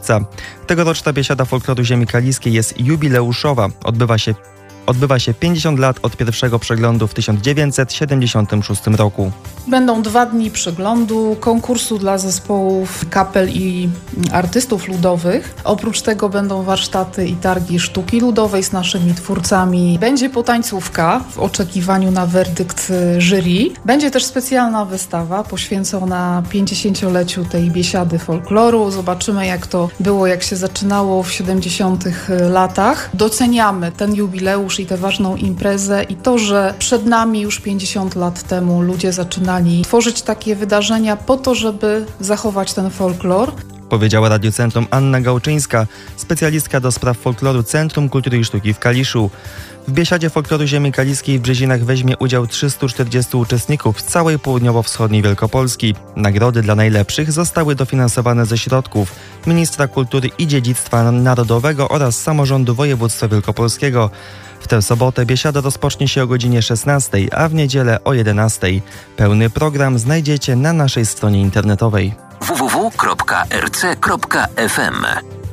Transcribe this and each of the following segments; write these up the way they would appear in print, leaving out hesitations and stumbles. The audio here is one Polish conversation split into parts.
lipca. Tegoroczna biesiada folkloru ziemi kaliskiej jest jubileuszowa. Odbywa się 50 lat od pierwszego przeglądu w 1976 roku. Będą 2 dni przeglądu, konkursu dla zespołów, kapel i artystów ludowych. Oprócz tego będą warsztaty i targi sztuki ludowej z naszymi twórcami. Będzie potańcówka w oczekiwaniu na werdykt jury. Będzie też specjalna wystawa poświęcona 50-leciu tej biesiady folkloru. Zobaczymy, jak to było, jak się zaczynało w 70 latach. Doceniamy ten jubileusz i tę ważną imprezę i to, że przed nami już 50 lat temu ludzie zaczynali tworzyć takie wydarzenia po to, żeby zachować ten folklor. Powiedziała Radiocentrum Anna Gałczyńska, specjalistka do spraw folkloru Centrum Kultury i Sztuki w Kaliszu. W biesiadzie folkloru ziemi kaliskiej w Brzezinach weźmie udział 340 uczestników z całej południowo-wschodniej Wielkopolski. Nagrody dla najlepszych zostały dofinansowane ze środków Ministra Kultury i Dziedzictwa Narodowego oraz Samorządu Województwa Wielkopolskiego. W tę sobotę biesiada rozpocznie się o godzinie 16, a w niedzielę o 11. Pełny program znajdziecie na naszej stronie internetowej. www.rc.fm.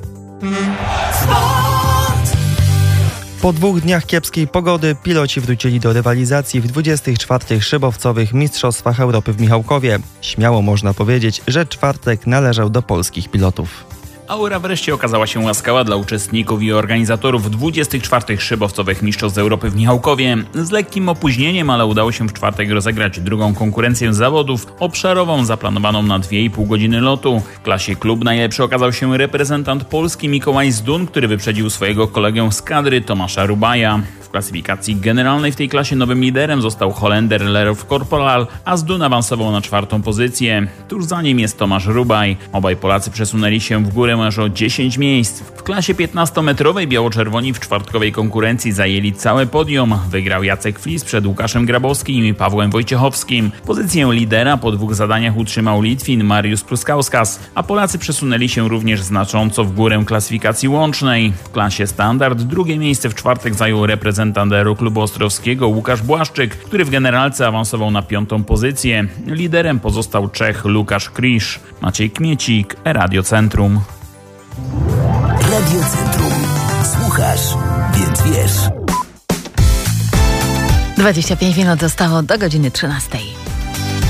Po 2 dniach kiepskiej pogody piloci wrócili do rywalizacji w 24. szybowcowych Mistrzostwach Europy w Michałkowie. Śmiało można powiedzieć, że czwartek należał do polskich pilotów. Aura wreszcie okazała się łaskawa dla uczestników i organizatorów 24. szybowcowych Mistrzostw Europy w Michałkowie. Z lekkim opóźnieniem, ale udało się w czwartek rozegrać drugą konkurencję zawodów obszarową zaplanowaną na 2,5 godziny lotu. W klasie klub najlepszy okazał się reprezentant Polski Mikołaj Zdun, który wyprzedził swojego kolegę z kadry Tomasza Rubaja. W klasyfikacji generalnej w tej klasie nowym liderem został Holender Lerów Korporal, a Zdun awansował na 4. pozycję. Tuż za nim jest Tomasz Rubaj. Obaj Polacy przesunęli się w górę aż o 10 miejsc. W klasie 15-metrowej biało-czerwoni w czwartkowej konkurencji zajęli całe podium. Wygrał Jacek Flis przed Łukaszem Grabowskim i Pawłem Wojciechowskim. Pozycję lidera po 2 zadaniach utrzymał Litwin Mariusz Pruskauskas, a Polacy przesunęli się również znacząco w górę klasyfikacji łącznej. W klasie standard 2. miejsce w czwartek zajął reprezentant Aeroklubu Ostrowskiego Łukasz Błaszczyk, który w generalce awansował na 5. pozycję. Liderem pozostał Czech Łukasz Krisz. Maciej Kmiecik, Radiocentrum. Radiocentrum. Słuchasz, więc wiesz. 25 minut zostało do godziny 13.